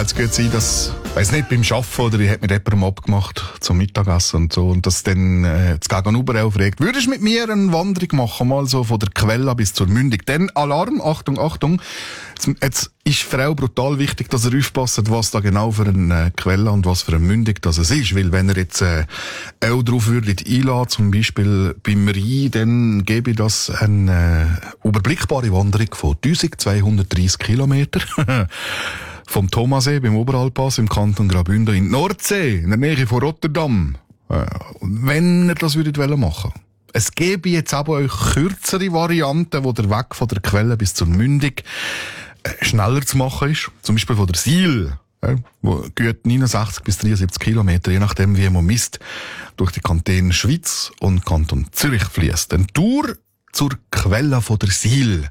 jetzt geht sein, dass, weiss nicht, beim Arbeiten oder ich hätte mit jemandem abgemacht zum Mittagessen und so, und das dann das Gegenüber auch fragt, würdest du mit mir eine Wanderung machen, mal so von der Quelle bis zur Mündung? Dann Alarm, Achtung, Achtung, jetzt ist Frau brutal wichtig, dass er aufpasst, was da genau für eine Quelle und was für eine Mündung das es ist, weil wenn er jetzt auch drauf würde einladen, zum Beispiel beim Rhein, dann gebe ich das eine überblickbare Wanderung von 1230 Kilometer vom Thomassee beim Oberalpass im Kanton Graubünden in die Nordsee, in der Nähe von Rotterdam, wenn ihr das würdet machen. Es gäbe jetzt aber auch kürzere Varianten, wo der Weg von der Quelle bis zur Mündung schneller zu machen ist. Zum Beispiel von der Siel, wo geht 69 bis 73 Kilometer, je nachdem wie man misst, durch die Kantone Schweiz und Kanton Zürich fließt. Eine Tour zur Quelle von der Siel.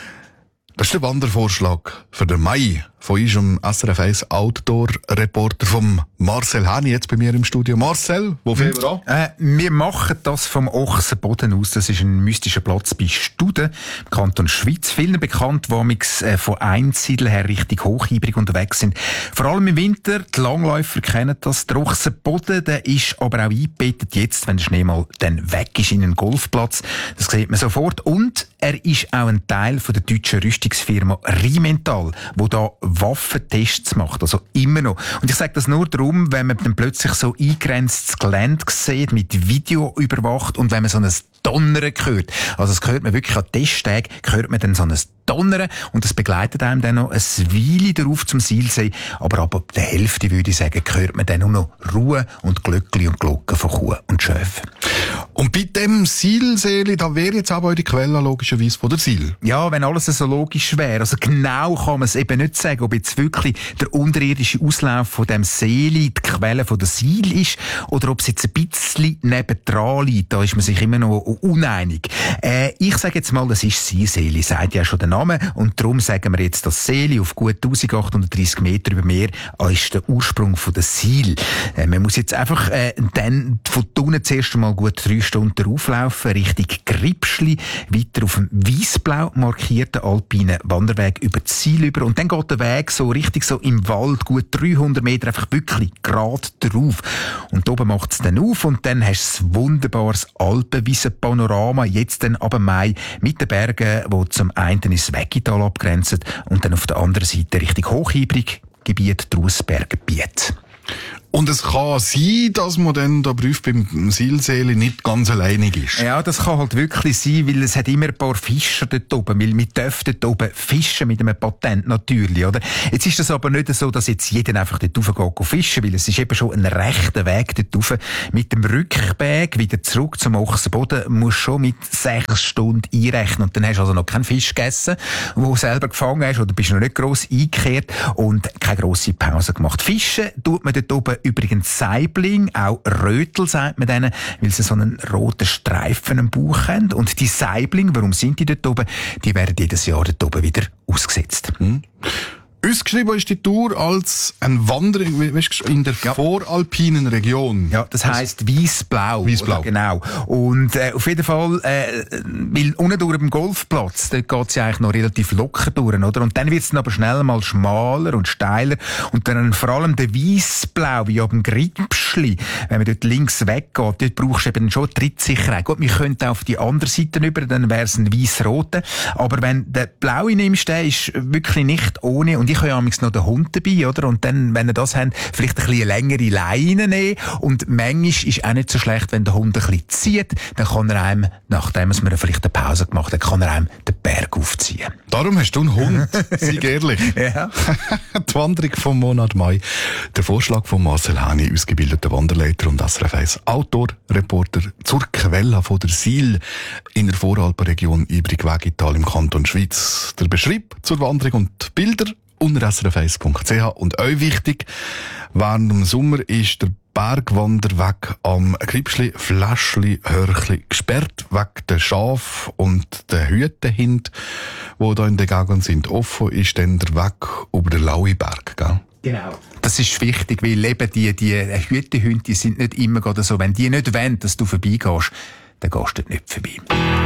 Das ist der Wandervorschlag für den Mai von unserem SRF 1 Outdoor-Reporter vom Marcel Häni, jetzt bei mir im Studio. Marcel, wo fangen wir an? Wir machen das vom Ochsenboden aus. Das ist ein mystischer Platz bei Studen, im Kanton Schweiz. Vielen bekannt, die von Einsiedeln her richtig hochhybrig unterwegs sind. Vor allem im Winter, die Langläufer kennen das. Der Ochsenboden, der ist aber auch eingebettet jetzt, wenn der Schnee mal dann weg ist, in einen Golfplatz. Das sieht man sofort. Und er ist auch ein Teil von der deutschen Rüstungsfirma Rheinmetall, wo da Waffentests macht, also immer noch. Und ich sage das nur darum, wenn man dann plötzlich so eingrenztes Gelände sieht, mit Video überwacht, und wenn man so ein Donnern hört. Also das hört man wirklich an Testtagen, hört man dann so ein Donnern, und das begleitet einem dann noch ein Weile darauf zum Zielsee. Aber ab der Hälfte, würde ich sagen, hört man dann nur noch Ruhe und Glöckli und Glocken von Kuh und Schöf. Und bei dem Sielsee, da wäre jetzt aber auch die Quelle logischerweise von der Siel. Ja, wenn alles so logisch wäre. Also genau kann man es eben nicht sagen, ob jetzt wirklich der unterirdische Auslauf von dem Seeli die Quelle von der Siel ist, oder ob es jetzt ein bisschen nebendran liegt. Da ist man sich immer noch uneinig. Ich sage jetzt mal, das ist Seeli, sagt ja schon der Name, und darum sagen wir jetzt, das Seeli auf gut 1830 Meter über Meer ist der Ursprung von der Siel. Man muss jetzt einfach dann von unten zuerst einmal gut 3 Stunden auflaufen, Richtung Gripschli, weiter auf dem weissblau markierten alpinen Wanderweg über die Siel über, und dann geht der Weg so richtig so im Wald, gut 300 Meter, einfach wirklich gerade drauf. Und oben macht es dann auf, und dann hast du ein wunderbares Alpenwiesenpanorama, jetzt dann ab Mai, mit den Bergen, die zum einen ins Weggital abgrenzen und dann auf der anderen Seite Richtung Hochhybrig Gebiet Drausberggebiet. Und es kann sein, dass man dann da prüft beim Sielseeli nicht ganz alleinig ist. Ja, das kann halt wirklich sein, weil es hat immer ein paar Fischer dort oben, weil wir dürfen dort oben fischen mit einem Patent natürlich, oder? Jetzt ist das aber nicht so, dass jetzt jeder einfach dort rauf geht fischen, weil es ist eben schon ein rechter Weg dort rauf. Mit dem Rückweg wieder zurück zum Ochsenboden musst du schon mit 6 Stunden einrechnen, und dann hast du also noch keinen Fisch gegessen, den du selber gefangen hast, oder bist noch nicht gross eingekehrt und keine grosse Pause gemacht. Fischen tut man dort oben übrigens Saibling, auch Rötel sagt man denen, weil sie so einen roten Streifen am Bauch haben. Und die Saibling, warum sind die dort oben? Die werden jedes Jahr dort oben wieder ausgesetzt. Ausgeschrieben ist die Tour als eine Wanderung in der voralpinen Region. Ja, das heisst Weissblau. Weissblau. Genau. Und auf jeden Fall, weil unten durch dem Golfplatz, dort geht's ja eigentlich noch relativ locker durch, oder? Und dann wird's dann aber schnell mal schmaler und steiler. Und dann vor allem der Weissblau, wie ab dem Gripschli, wenn man dort links weggeht, dort brauchst du eben schon Trittsicherheit. Gut, wir könnten auf die andere Seite über, dann wär's ein weiss-roter. Aber wenn der Blaue nimmst, der ist wirklich nicht ohne. Und ich habe ja noch den Hund dabei, oder? Und dann, wenn ihr das habt, vielleicht ein bisschen längere Leine nehmen. Und manchmal ist auch nicht so schlecht, wenn der Hund ein bisschen zieht, dann kann er einem, nachdem wir vielleicht eine Pause gemacht haben, kann er einem den Berg aufziehen. Darum hast du einen Hund, sei ehrlich. Ja. Die Wanderung vom Monat Mai. Der Vorschlag von Marcel Häni, ausgebildeter Wanderleiter und SRF 1 Outdoor-Reporter zur Quelle von der Siel in der Voralpenregion Ibrig-Weggital im Kanton Schweiz. Der Beschrieb zur Wanderung und Bilder unter srf1.ch. Und euch wichtig, während dem Sommer ist der Bergwanderweg am Gripschli, Fläschli, Hörchli gesperrt, wegen der Schaf und der Hütenhind, die da in der Gegend sind. Offen ist dann der Weg über den Lauiberg, gell? Genau. Das ist wichtig, weil eben die Hütenhunde, die sind nicht immer gerade so. Wenn die nicht wollen, dass du vorbeigehst, dann gehst du nicht vorbei.